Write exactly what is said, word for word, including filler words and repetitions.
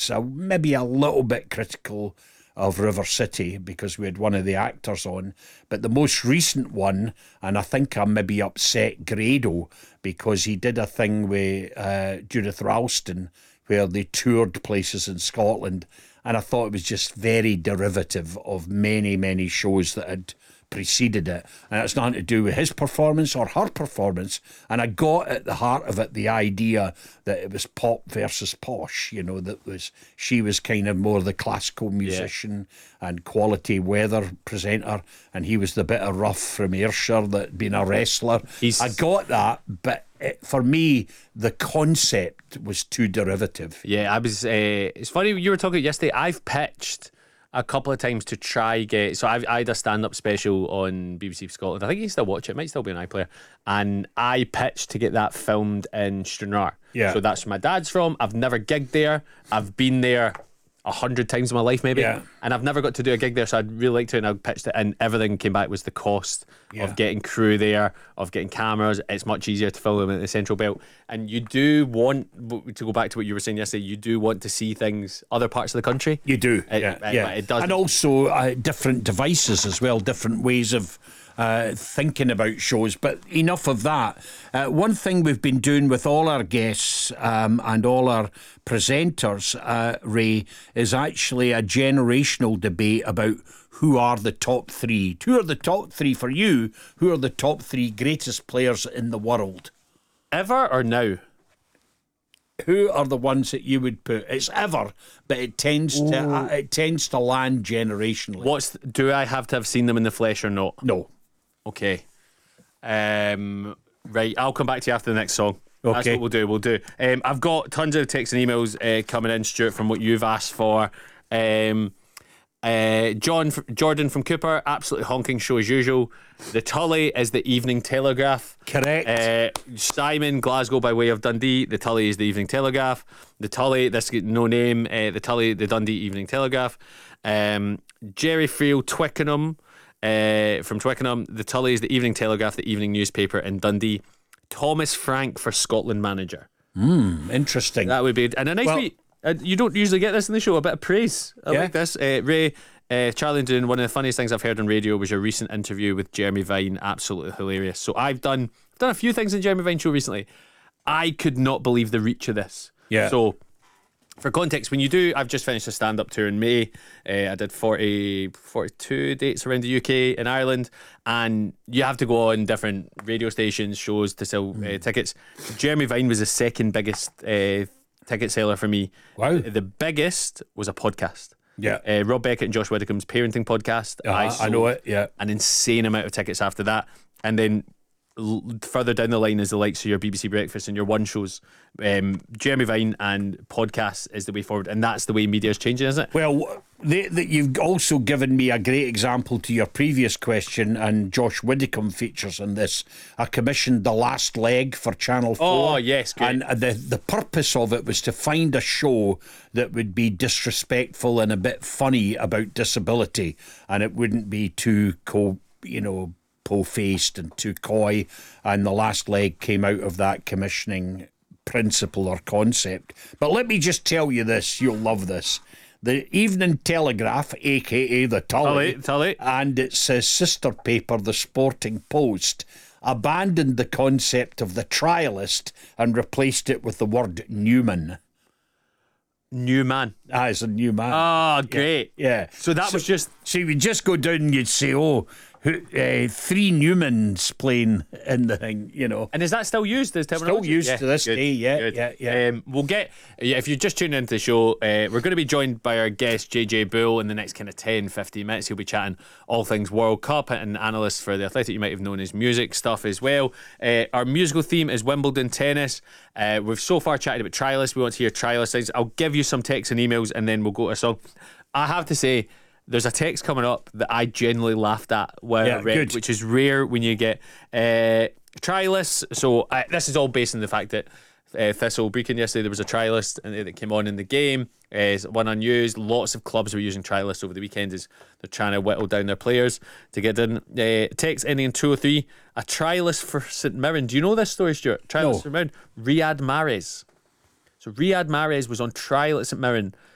was uh, maybe a little bit critical of River City because we had one of the actors on, but the most recent one, and I think I maybe upset Grado because he did a thing with uh, Judith Ralston where they toured places in Scotland, and I thought it was just very derivative of many, many shows that had preceded it, and it's nothing to do with his performance or her performance. And I got at the heart of it the idea that it was pop versus posh, you know, that was she was kind of more the classical musician yeah. and quality weather presenter, and he was the bit of rough from Ayrshire that been a wrestler. He's... I got that, but it, for me the concept was too derivative. Yeah, I was uh, it's funny you were talking yesterday. I've pitched a couple of times to try get so I've, I had a stand-up special on B B C Scotland. I think you can still watch it, it might still be on iPlayer, and I pitched to get that filmed in Stranraer. Yeah. So that's where my dad's from. I've never gigged there. I've been there a hundred times in my life maybe, yeah. and I've never got to do a gig there, so I'd really like to, and I pitched it, and everything came back was the cost yeah. of getting crew there, of getting cameras. It's much easier to film them at the Central Belt, and you do want to go back to what you were saying yesterday, you do want to see things other parts of the country. You do, it, yeah, it, yeah. It does, and also uh, different devices as well, different ways of Uh, thinking about shows. But enough of that. Uh, one thing we've been doing with all our guests um, and all our presenters, uh, Ray, is actually a generational debate about who are the top three. Who are the top three for you? Who are the top three greatest players in the world? Ever or now? Who are the ones that you would put? It's ever, but it tends Ooh. to uh, it tends to land generationally. What's do I have to have seen them in the flesh or not? No. Okay. Um, right, I'll come back to you after the next song. Okay. That's what we'll do. We'll do. Um, I've got tons of texts and emails uh, coming in, Stuart, from what you've asked for. Um, uh, John, Jordan from Cooper, absolutely honking show as usual. The Tully is the Evening Telegraph. Correct. Uh, Simon, Glasgow by way of Dundee. The Tully is the Evening Telegraph. The Tully, this no name. Uh, the Tully, the Dundee Evening Telegraph. Um, Jerry Friel, Twickenham. Uh, from Twickenham, the Tully is the Evening Telegraph, the evening newspaper in Dundee. Thomas Frank for Scotland manager. Hmm, interesting. That would be, and a nice well, wee, uh, you don't usually get this in the show, a bit of praise. I yeah. like this. Uh, Ray, uh, Charlie and Doon, one of the funniest things I've heard on radio was your recent interview with Jeremy Vine. Absolutely hilarious. So I've done, I've done a few things in Jeremy Vine's show recently. I could not believe the reach of this. Yeah. So, for context, when you do, I've just finished a stand-up tour in May. Uh, I did forty, forty-two dates around the U K and Ireland, and you have to go on different radio stations, shows to sell mm. uh, tickets. Jeremy Vine was the second biggest uh, ticket seller for me. Wow. The biggest was a podcast. Yeah. Uh, Rob Beckett and Josh Widdicombe's parenting podcast. Uh, I, I know it, yeah. An insane amount of tickets after that. And then further down the line is the likes of your B B C Breakfast and your One shows. um, Jeremy Vine and podcasts is the way forward, and that's the way media is changing, isn't it? Well, they, they, you've also given me a great example to your previous question, and Josh Widdicombe features in this. I commissioned The Last Leg for Channel four. Oh yes, great. And the, the purpose of it was to find a show that would be disrespectful and a bit funny about disability, and it wouldn't be too co you know po-faced and too coy. And The Last Leg came out of that commissioning principle or concept. But let me just tell you this, you'll love this. The Evening Telegraph, aka the Tully, Tully, Tully. and its uh, sister paper, the Sporting Post, abandoned the concept of the trialist and replaced it with the word Newman. New man. Ah, it's a new man. Oh, great. Yeah. yeah. So that so, was just... So you would just go down and you'd say, oh, who, uh, three Newmans playing in the thing, you know. And is that still used as terminology? Still used yeah, to this good, day, yeah, good. yeah, yeah. Um, we'll get... Yeah, if you're just tuning into the show, uh, we're going to be joined by our guest, J J Bull, in the next kind of ten, fifteen minutes. He'll be chatting all things World Cup and analyst for The Athletic. You might have known his music stuff as well. Uh, our musical theme is Wimbledon tennis. Uh, we've so far chatted about trialists. We want to hear trialist things. I'll give you some texts and emails and then we'll go to a song. I have to say, there's a text coming up that I genuinely laughed at while yeah, I read, good. which is rare when you get uh, trialists. So uh, this is all based on the fact that uh, Thistle Brecon yesterday, there was a trialist and that came on in the game. Uh, one unused. Lots of clubs were using trialists over the weekend as they're trying to whittle down their players to get in. Uh, text ending in two oh three. A trialist for St Mirren. Do you know this story, Stuart? Trialist no. for St Mirren. Riyad Mahrez. So Riyad Mahrez was on trial at St Mirren